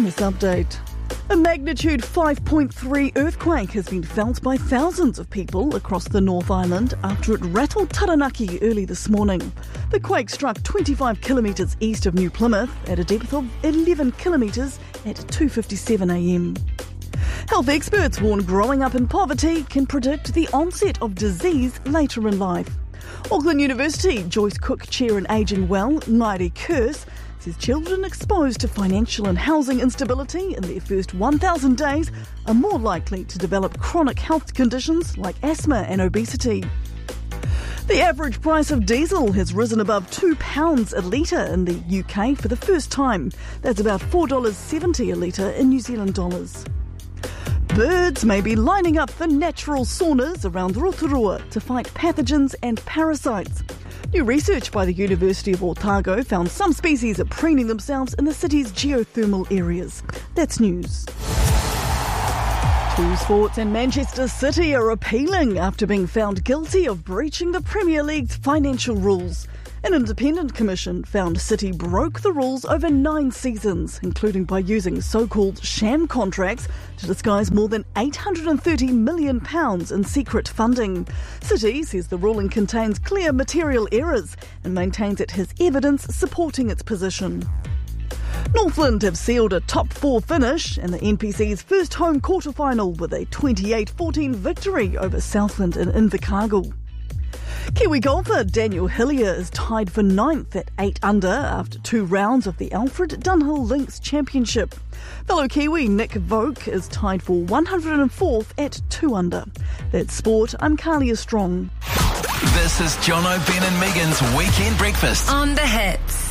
business update. A magnitude 5.3 earthquake has been felt by thousands of people across the North Island after it rattled Taranaki early this morning. The quake struck 25 kilometres east of New Plymouth at a depth of 11 kilometres at 2:57am. Health experts warn growing up in poverty can predict the onset of disease later in life. Auckland University Joyce Cook Chair in Ageing Well, Ngaire Kearse, says children exposed to financial and housing instability in their first 1,000 days are more likely to develop chronic health conditions like asthma and obesity. The average price of diesel has risen above £2 a litre in the UK for the first time. That's about $4.70 a litre in New Zealand dollars. Birds may be lining up for natural saunas around Rotorua to fight pathogens and parasites. New research by the University of Otago found some species are preening themselves in the city's geothermal areas. That's news. Two Sports and Manchester City are appealing after being found guilty of breaching the Premier League's financial rules. An independent commission found City broke the rules over 9 seasons, including by using so-called sham contracts to disguise more than £830 million in secret funding. City says the ruling contains clear material errors and maintains it has evidence supporting its position. Northland have sealed a top 4 finish in the NPC's first home quarter-final with a 28-14 victory over Southland in Invercargill. Kiwi golfer Daniel Hillier is tied for 9th at 8 under after 2 rounds of the Alfred Dunhill Links Championship. Fellow Kiwi Nick Voke is tied for 104th at 2 under. That's sport. I'm Kalia Strong. This is John O'Ben and Megan's Weekend Breakfast on The Hits.